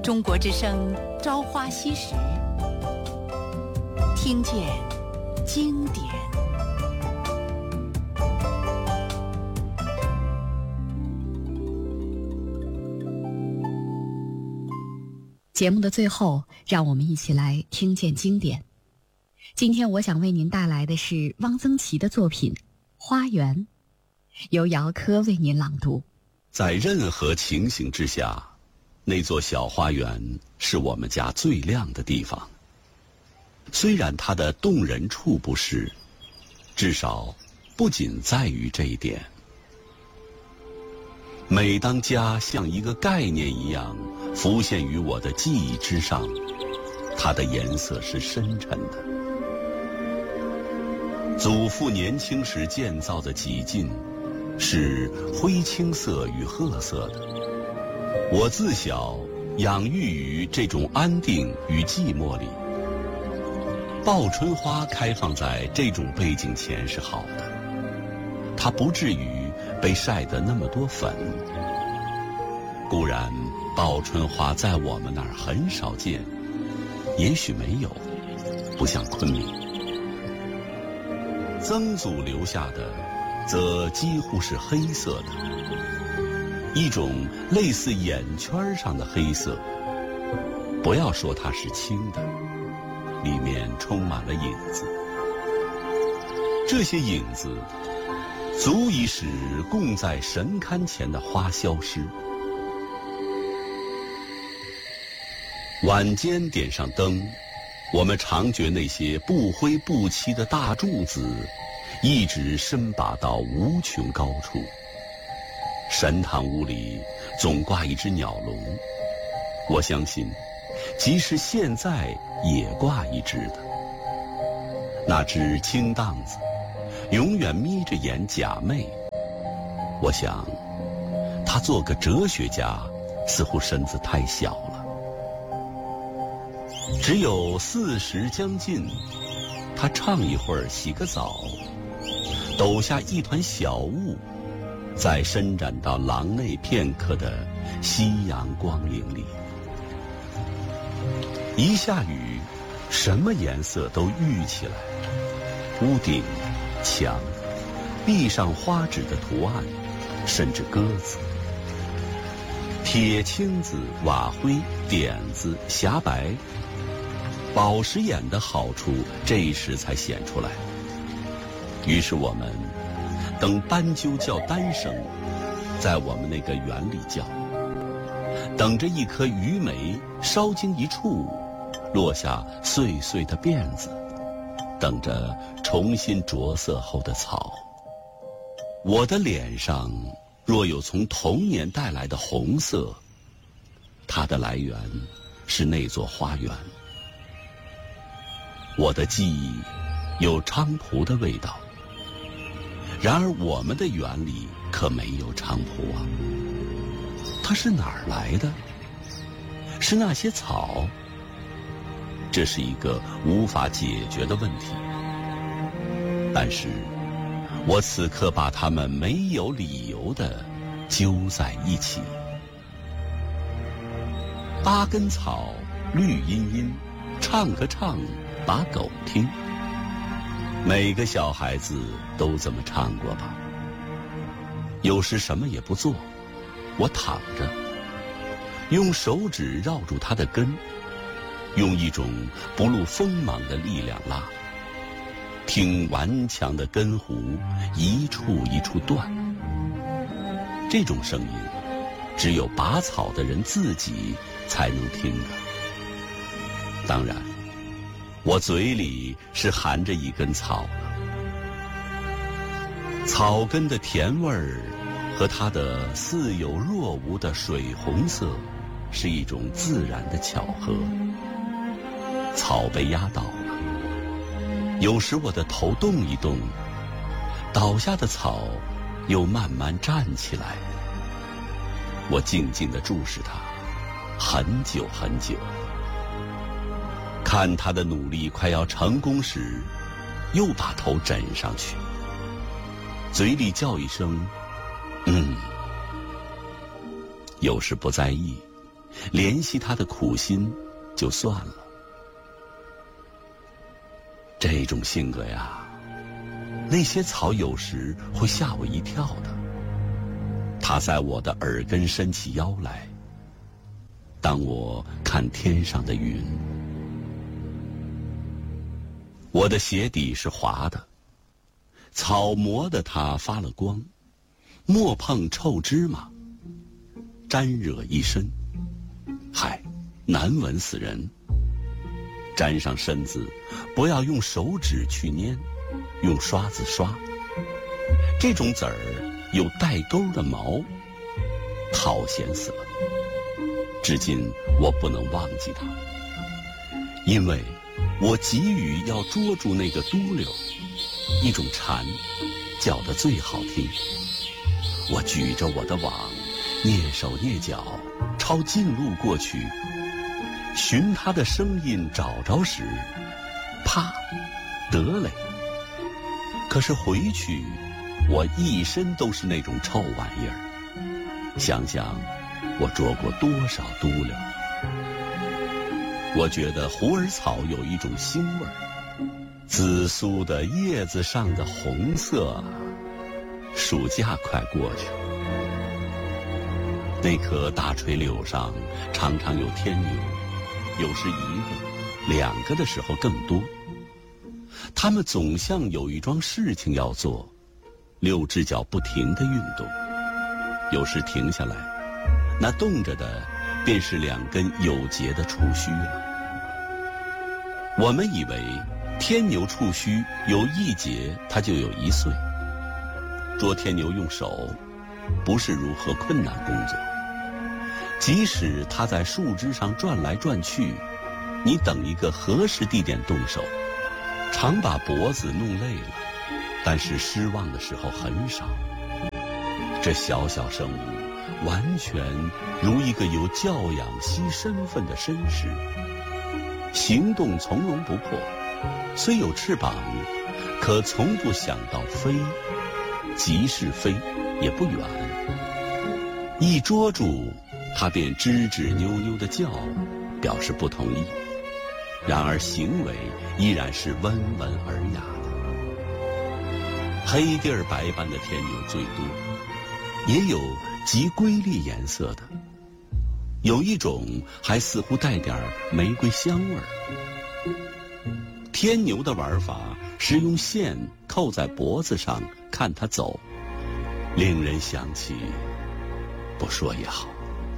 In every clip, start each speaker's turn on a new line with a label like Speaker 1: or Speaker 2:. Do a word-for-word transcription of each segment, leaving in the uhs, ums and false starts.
Speaker 1: 中国之声朝花夕拾，听见经典。
Speaker 2: 节目的最后，让我们一起来听见经典。今天我想为您带来的是汪曾祺的作品《花园》，由姚科为您朗读。
Speaker 3: 在任何情形之下，那座小花园是我们家最亮的地方。虽然它的动人处不是，至少不仅在于这一点。每当家像一个概念一样浮现于我的记忆之上，它的颜色是深沉的。祖父年轻时建造的几进是灰青色与褐色的。我自小养育于这种安定与寂寞里。报春花开放在这种背景前是好的，它不至于被晒得那么多粉。固然报春花在我们那儿很少见，也许没有，不像昆明。曾祖留下的则几乎是黑色的，一种类似眼圈上的黑色。不要说它是青的，里面充满了影子。这些影子足以使供在神龛前的花消失。晚间点上灯，我们常觉那些不灰不漆的大柱子一直伸拔到无穷高处。神堂屋里总挂一只鸟笼，我相信即使现在也挂一只的。那只青荡子永远眯着眼假寐。我想他做个哲学家似乎身子太小了。只有四十将近，他唱一会儿，洗个澡，抖下一团小雾，在伸展到廊内片刻的夕阳光影里。一下雨，什么颜色都郁起来，屋顶、墙、壁上花纸的图案，甚至鸽子。铁青子、瓦灰、点子、霞白，宝石眼的好处这时才显出来。于是我们等斑鸠叫单声，在我们那个园里叫，等着一颗榆梅稍经一触，落下碎碎的辫子，等着重新着色后的草。我的脸上若有从童年带来的红色，它的来源是那座花园。我的记忆有菖蒲的味道，然而我们的园里可没有菖蒲啊。它是哪儿来的？是那些草？这是一个无法解决的问题。但是我此刻把它们没有理由地揪在一起。八根草，绿茵茵，唱个唱，把狗听。每个小孩子都这么唱过吧。有时什么也不做，我躺着，用手指绕住它的根，用一种不露锋芒的力量拉，听顽强的根弧一处一处断。这种声音只有拔草的人自己才能听的。当然我嘴里是含着一根草的。草根的甜味儿和它的似有若无的水红色是一种自然的巧合。草被压倒了，有时我的头动一动，倒下的草又慢慢站起来。我静静地注视它，很久很久。看他的努力快要成功时，又把头枕上去，嘴里叫一声嗯。有时不在意， 怜惜他的苦心就算了。这种性格呀，那些草有时会吓我一跳的。它在我的耳根伸起腰来，当我看天上的云。我的鞋底是滑的，草磨得它发了光，莫碰臭芝麻，沾惹一身，嗨，难闻死人。沾上身子，不要用手指去捏，用刷子刷。这种籽儿有带钩的毛，讨嫌死了。至今我不能忘记它，因为我急于要捉住那个嘟溜，一种蝉叫得最好听。我举着我的网，蹑手蹑脚朝近路过去，寻它的声音找着时，啪，得嘞！可是回去，我一身都是那种臭玩意儿。想想我捉过多少嘟溜。我觉得虎耳草有一种腥味儿，紫苏的叶子上的红色。暑假快过去，那棵大垂柳上常常有天牛，有时一个、两个的时候更多。他们总像有一桩事情要做，六只脚不停地运动，有时停下来，那动着的便是两根有节的触须了。我们以为天牛触须有一节，它就有一岁。捉天牛用手不是如何困难工作，即使它在树枝上转来转去，你等一个合适地点动手，常把脖子弄累了，但是失望的时候很少。这小小生物完全如一个有教养惜身份的绅士，行动从容不迫，虽有翅膀，可从不想到飞，即是飞也不远。一捉住他便吱吱扭扭的叫，表示不同意，然而行为依然是温文尔雅的。黑地儿白斑的天牛最多，也有极瑰丽颜色的，有一种还似乎带点玫瑰香味儿。天牛的玩法是用线扣在脖子上看它走，令人想起，不说也好。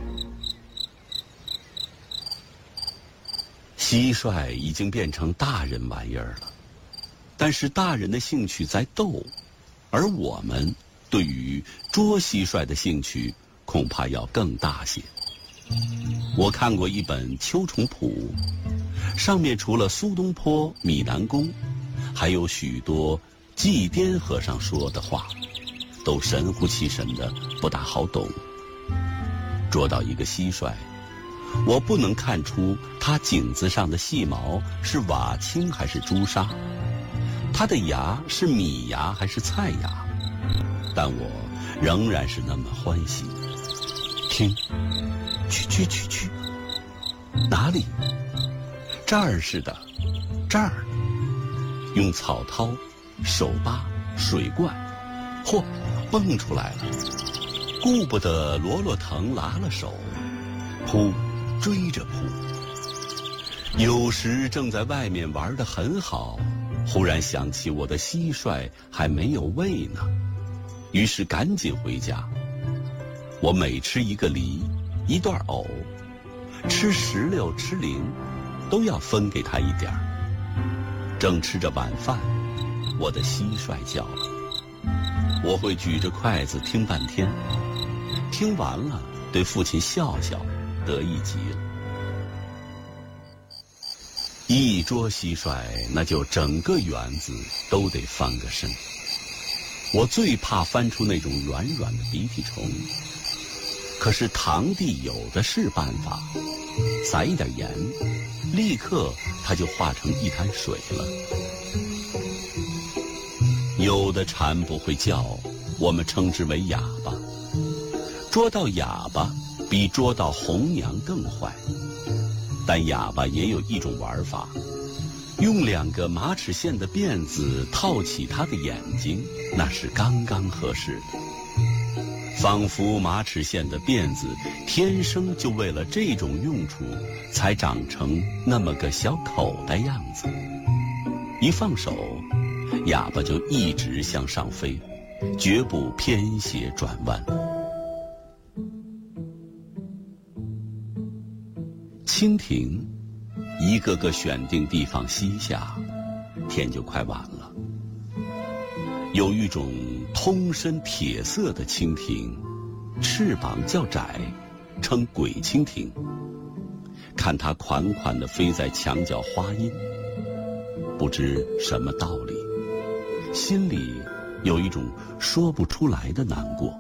Speaker 3: 蟋蟀已经变成大人玩意儿了，但是大人的兴趣在斗，而我们对于捉蟋蟀的兴趣恐怕要更大些。我看过一本秋虫谱，上面除了苏东坡、米南公，还有许多祭奠和尚说的话，都神乎其神的，不大好懂。捉到一个蟋蟀，我不能看出它颈子上的细毛是瓦青还是朱砂，它的牙是米牙还是菜牙，但我仍然是那么欢喜。听，去去去去，哪里？这儿似的，这儿。用草绦、手扒、水灌，嚯，蹦出来了。顾不得罗罗藤拉了手，扑，追着扑。有时正在外面玩得很好，忽然想起我的蟋蟀还没有喂呢，于是赶紧回家。我每吃一个梨，一段藕，吃石榴吃菱，都要分给他一点儿。正吃着晚饭，我的蟋蟀叫了，我会举着筷子听半天，听完了对父亲笑笑，得意极了。一捉蟋蟀，那就整个园子都得翻个身。我最怕翻出那种软软的鼻涕虫，可是堂弟有的是办法，撒一点盐，立刻它就化成一滩水了。有的蝉不会叫，我们称之为哑巴。捉到哑巴比捉到红娘更坏。但哑巴也有一种玩法，用两个马齿苋的辫子套起他的眼睛，那是刚刚合适的。仿佛马齿苋的辫子天生就为了这种用处才长成那么个小口袋样子，一放手，哑巴就一直向上飞，绝不偏斜转弯。蜻蜓一个个选定地方栖下，天就快晚了。有一种通身铁色的蜻蜓，翅膀较窄，称鬼蜻蜓。看它款款地飞在墙角花荫，不知什么道理，心里有一种说不出来的难过。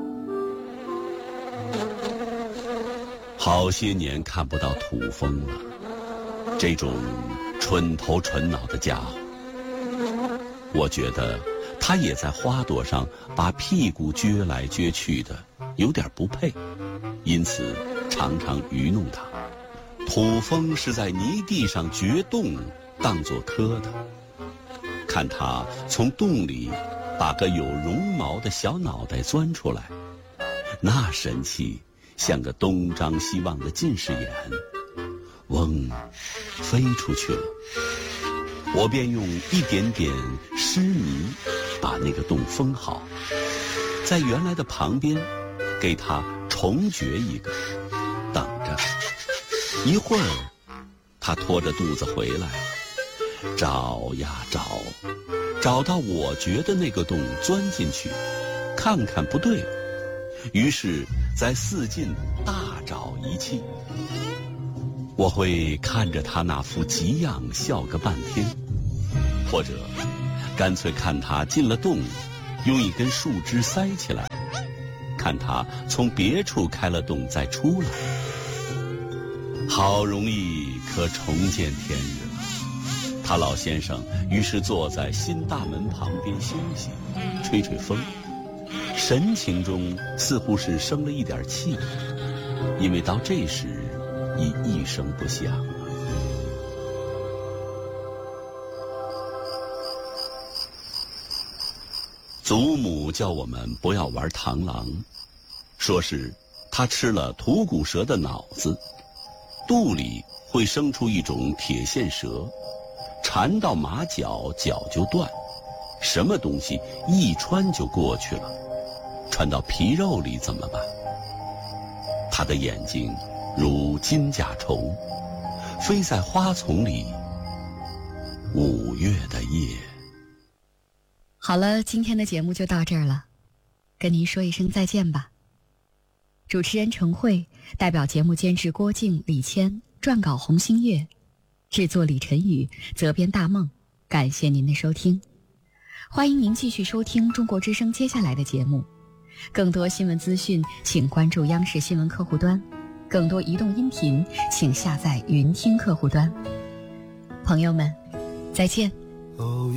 Speaker 3: 好些年看不到土蜂了，这种蠢头蠢脑的家伙，我觉得他也在花朵上把屁股撅来撅去的，有点不配，因此常常愚弄他。土蜂是在泥地上掘洞当作磕的，看他从洞里把个有绒毛的小脑袋钻出来，那神气像个东张西望的近视眼，嗡，飞出去了。我便用一点点湿泥把那个洞封好，在原来的旁边给它重掘一个，等着。一会儿它拖着肚子回来，找呀找，找到我掘的那个洞钻进去，看看不对，于是在四近大找一气。我会看着他那副急样笑个半天，或者干脆看他进了洞，用一根树枝塞起来，看他从别处开了洞再出来。好容易可重见天日了。他老先生于是坐在新大门旁边休息，吹吹风，神情中似乎是生了一点气，因为到这时已一声不响了。祖母叫我们不要玩螳螂，说是他吃了土骨蛇的脑子，肚里会生出一种铁线蛇，缠到马脚，脚就断，什么东西一穿就过去了，穿到皮肉里怎么办？他的眼睛如金甲虫，飞在花丛里，五月的夜。
Speaker 2: 好了，今天的节目就到这儿了，跟您说一声再见吧。主持人程慧，代表节目监制郭靖、李谦，撰稿洪星月，制作李晨宇，责编大梦。感谢您的收听，欢迎您继续收听中国之声接下来的节目。更多新闻资讯请关注央视新闻客户端，更多移动音频请下载云听客户端。朋友们，再见。
Speaker 4: 哦